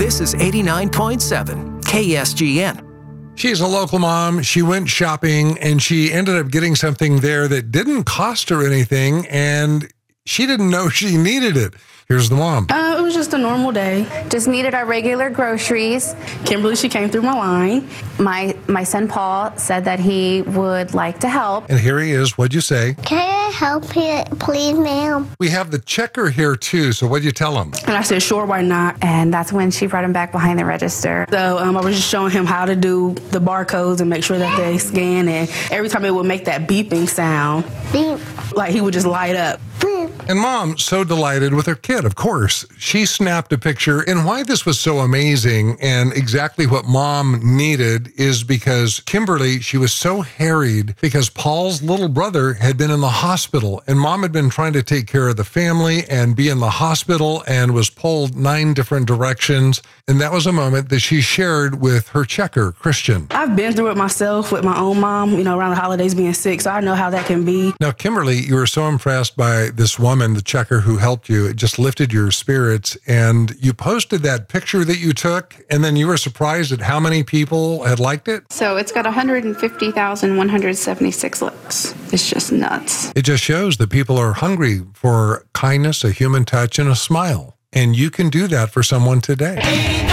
This is 89.7 KSGN. She's a local mom. She went shopping and she ended up getting something there that didn't cost her anything, and she didn't know she needed it. Here's the mom. It was just a normal day. Just needed our regular groceries. Kimberly, she came through my line. My son Paul said that he would like to help. And here he is. What'd you say? Can I help you, please, ma'am? We have the checker here too, so what'd you tell him? And I said, sure, why not? And that's when she brought him back behind the register. So I was just showing him how to do the barcodes and make sure that they scan. And every time it would make that beeping sound, Beep. like he would just light up. And Mom, so delighted with her kid, of course. She snapped a picture, and why this was so amazing and exactly what Mom needed is because Kimberly, she was so harried because Paul's little brother had been in the hospital, and Mom had been trying to take care of the family and be in the hospital and was pulled 9 different directions. And that was a moment that she shared with her checker, Christian. I've been through it myself with my own mom, around the holidays being sick, so I know how that can be. Now, Kimberly, you were so impressed by this woman, the checker who helped you. It just lifted your spirits. And you posted that picture that you took, and then you were surprised at how many people had liked it. So it's got 150,176 likes. It's just nuts. It just shows that people are hungry for kindness, a human touch, and a smile. And you can do that for someone today.